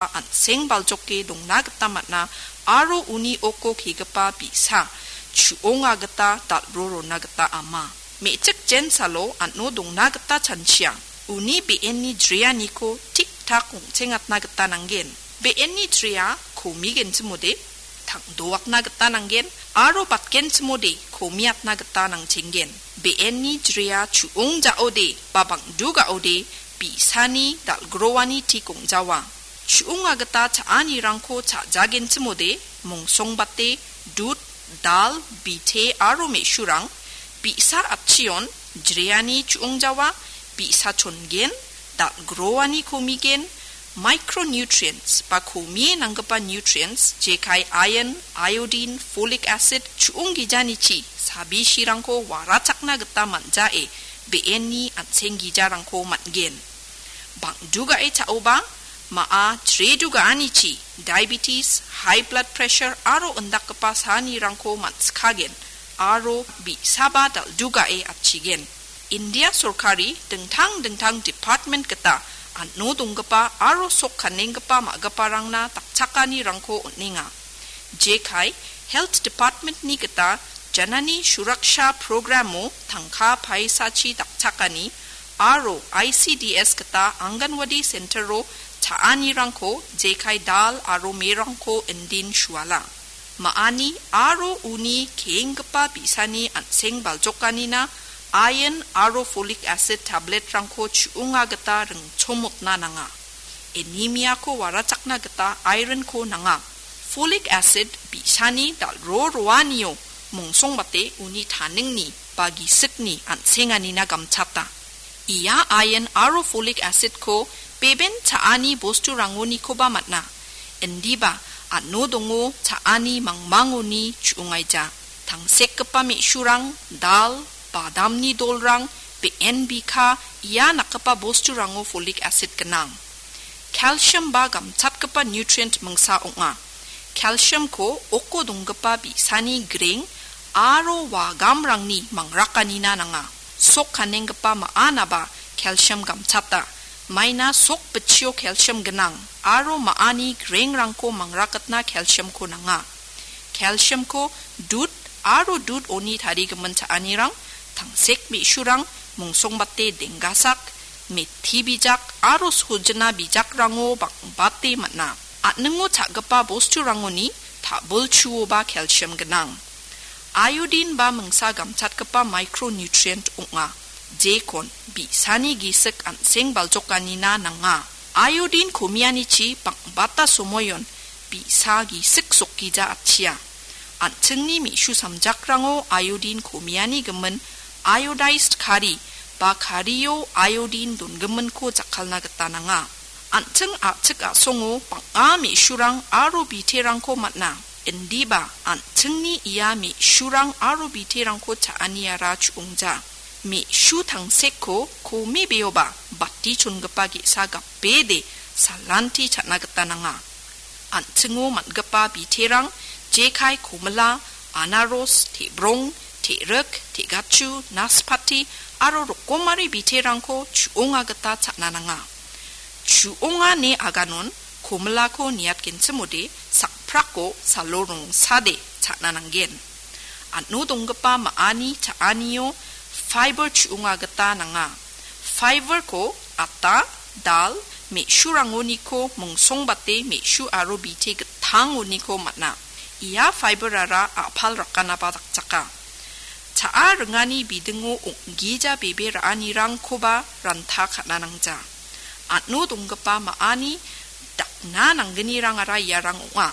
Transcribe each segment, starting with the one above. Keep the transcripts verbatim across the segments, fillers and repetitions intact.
an seng baljoke dongna gita man·a aro uni oko kegipa bi·sa chuonga gita dal·rorona gita ama. Me·chik jen salo an·no dongna gita chanchia uni be·enni drianiko tik-tak ong·chengatna gita nanggen. Be·enni dria komigenchimode tangdoakna gita nanggen aro batgenchimode komiatna gita nangchenggen. Be·enni dria chuong jaode ba bangdu gaode bi·sani dal·growani tik ong·jawa. Chuonga gita cha·anirangko cha·jagenchimode mongsongbate dut, dal, bite aro me·surang bi·sa apchion driani chuongjawa bi·sa chongen dal·growani komigen micronutrients ba komie nanggipa nutrients jekai iron, iodine, folic acid chuonggijanichi sabishirangko warachakna gita manjae be·enni an·senggijarangko man·gen. Bangdugae cha·oba ma·a dredugaanichi diabetes, high blood pressure aro undakgipa saanirangko man·skagen aro bi·saba dal·dugae apchigen. India sorkari dingtang-dingtang department gita an·no donggipa aro sok kanenggipa ma·giparangna dakchakanirangko on·enga. Jekai health department ni gita janani suraksha programo tangka paisachi dakchakani aro I C D S gita anganwadi centero cha·anirangko jekai dal aro merangko endin shuala. Ma·ani aro uni keenggipa bi·sani an·seng baljokanina iron aro folic acid tablet rangko chuonga gita ringchomotna nanga. Anemia ko warachakna gita iron ko nanga. Folic acid bi·sani dal-ro-roanio mongsongbate uni taningni bagi sikni an-senganina gamchata. Ia iron aro folic acid ko beben cha·ani bosturangoni koba matna. Endiba an·no dongo cha·ani mangmangoni chuongaija. Tangsekgipa me·surang, dal, badamni dolrang, be·en bika ia nakgipa bosturango folic acid genang. Calcium ba gamchatgipa nutrient mangsa ong·a. Calcium ko oko donggipa bi·sani greng aro wagamrangni mangrakanina nanga. Sok kanenggipa ma·ana ba calcium gamchata. Maina sok bechio calcium genang aro ma·ani grengrangko mangrakatna calcium ko nanga. Calcium ko dut aro dut oni tarigimin cha·anirang tangsek me·surang mongsongbate denggasak methi bijak aro sojna bijakrango bangbate man·a. An·nengo cha·gipa bosturangoni tabul chuo ba calcium genang. Iodine ba mangsa gamchatgipa micronutrient ong·a. Jekon bi·sani gisik an-seng baljokanina nanga. Iodine komianichi bangbata somoyon bi·sa gisik sokgija achia. An·chengni me·su samjakrango iodine komiani gemen iodized kari ba kariyo iodine dongemen ko jakalna gita nanga. An·cheng a·chik a·songo bang·a me·surang aro biterangko matna. Endiba an-chengni ia me-surang aro biterangko cha·aniara chuongja. Me-su tangseko komi beoba batti chongipa ge·sa gabbede salanti cha·na gita nanga. An-chengo man·gipa biterang jekai komala, anaros, tebrong, terek, tegachu, naspati aro rokomari biterangko chuonga gita cha·na nanga. Chuonga ne aganon komalako niatgenchimode sakprako salorong sade cha·na nanggen. An·no donggipa ma·ani cha·anio fiber chuonga gita nanga. Fiber ko ata, dal, me·surangoniko mongsongbate me·su aro bite gitangoniko matna. Ia fiberara apal rakanaba dakchaka. Cha·a rengani bidingo ong·gija bebe ra·anirangkoba ranta ka·nanangja. An·no donggipa ma·ani dakna nanggenirangara iarang ong·a.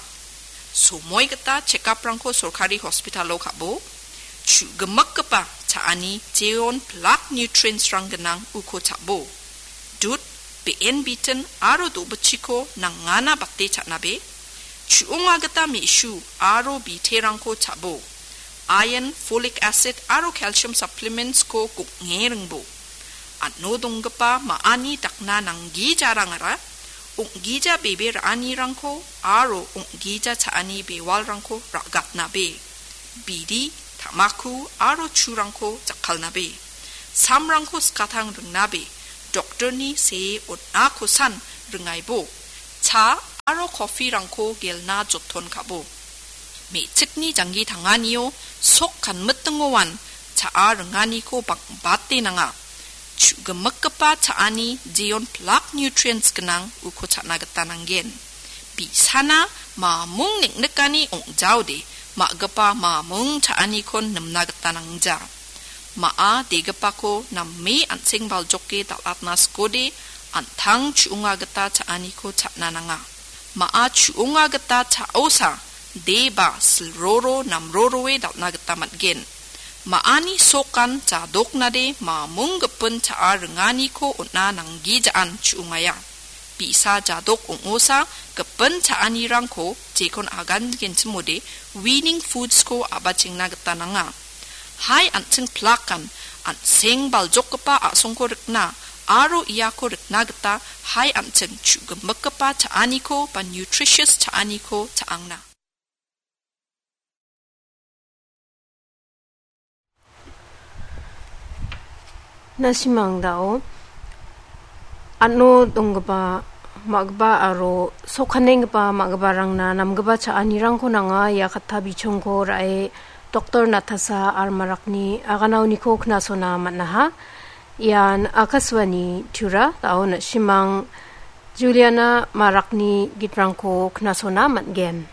Somoy gita check-uprangko sorkari hospitalo kabo. Chugemakgipa cha·ani jeon plak nutrients rang genang uko cha·bo. Dut, be·en biten aro dobechiko nangana bate cha·nabe. Chuonga gita me·su aro biterangko cha·bo. Iron, folic acid aro calcium supplements ko guk-ngerengbo. An·no donggipa ma·ani dakna nanggijarangara ong·gija bebe ra·anirangko aro ong·gija cha·ani bewalrangko ra·gatnabe. Bidi, tamaku aro churangko jakalnabe. Samrangko skatang rengnabe. Doktorni se on-a kosan rengaibo. Cha aro coffee rangko gelna joton kabo. Me cikni jangi tanganiyo sok kan metengowan ca'a rengani ko bak bate nanga. Cu gemekkepa ca'ani jion plak nutrients genang uko ca'na getanang gen. Bi sana mamung nek nekani ong jaude ma gepa mamung ca'ani kon nemna getanang ja. Ma'a de gepa ko nam me ansing baljoke dalatna skode antang cuunga geta ca'ani ko ca'na nanga. Ma'a cuunga geta ca'osa deba selroro nam rorowe dalatna geta matgen. Maani sokan jadok nade mamung gepen ca'a rengani ko utna nanggi jaan cuungaya. Bisa jadok ungosa gepen ca'ani rangko jekon agan gen semode winning foods ko abacing na geta nanga. Hai antseng plakan antseng baljok kepa asong ko rekna aro iya ko rekna geta hai antseng cu gemek kepa ca'ani ko pa nutritious ca'ani ko ca'angna. Nasimang dao ano donggaba magba aro sokaneng ba magbarang na namgaba caanirang ko nanga ya kata bichong ko rae Doktor Natasha Armarakni aganaw ni ko knasona matnaha yan akaswani tura dao na simang Juliana Marakni gitrang ko knasona matgen.